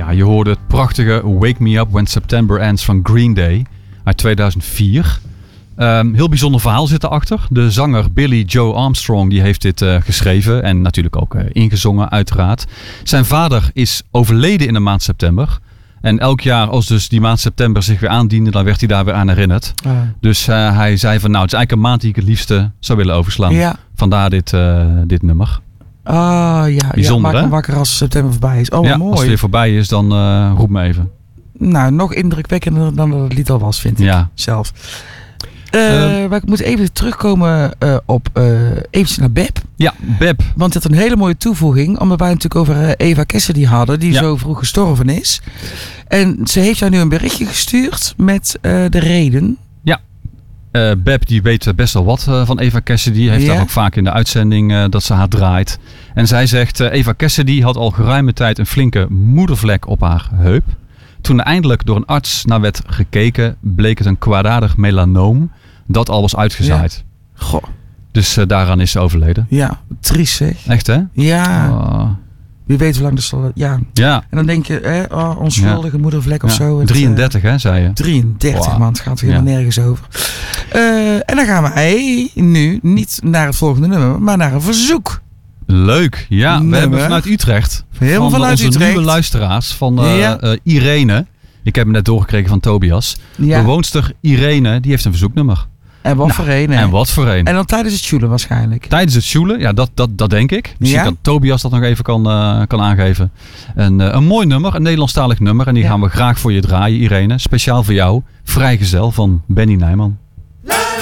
Ja, je hoorde het prachtige Wake Me Up When September Ends van Green Day uit 2004. Heel bijzonder verhaal zit erachter. De zanger Billy Joe Armstrong die heeft dit geschreven en natuurlijk ook ingezongen uiteraard. Zijn vader is overleden in de maand september. En elk jaar als dus die maand september zich weer aandiende, dan werd hij daar weer aan herinnerd. Dus hij zei van het is eigenlijk een maand die ik het liefste zou willen overslaan. Ja. Vandaar dit nummer. Bijzonder, maak me wakker als september voorbij is. Oh, mooi. Als het weer voorbij is, dan roep me even. Nou, nog indrukwekkender dan dat het lied al was, vind ik zelf. Maar ik moet even terugkomen op eventjes naar Beb. Ja, Beb. Want het had een hele mooie toevoeging. Omdat wij natuurlijk over Eva Cassidy hadden. Die zo vroeg gestorven is. En ze heeft jou nu een berichtje gestuurd met de reden. Ja. Beb die weet best wel wat van Eva Cassidy. Heeft daar ook vaak in de uitzending dat ze haar draait. En zij zegt Eva Cassidy had al geruime tijd een flinke moedervlek op haar heup. Toen er eindelijk door een arts naar werd gekeken, bleek het een kwaadaardig melanoom dat al was uitgezaaid. Ja. Goh. Dus daaraan is ze overleden. Ja, triest zeg. Echt hè? Ja. Wie weet hoe lang dat zal... Ja. En dan denk je, onschuldige moedervlek of zo. 33 hè, zei je? 33 man, het gaat er helemaal nergens over. En dan gaan we nu niet naar het volgende nummer, maar naar een verzoek. Leuk, ja. We hebben vanuit Utrecht. Helemaal vanuit onze Utrecht. Nieuwe luisteraars van Irene. Ik heb hem net doorgekregen van Tobias. Ja. Bewoonster Irene, die heeft een verzoeknummer. En wat voor een. En wat voor een. En dan tijdens het sjoelen waarschijnlijk. Tijdens het sjoelen, ja, dat denk ik. Misschien dat Tobias dat nog even kan aangeven. Een mooi nummer, een Nederlandstalig nummer. En die gaan we graag voor je draaien, Irene. Speciaal voor jou. Vrijgezel van Benny Nijman.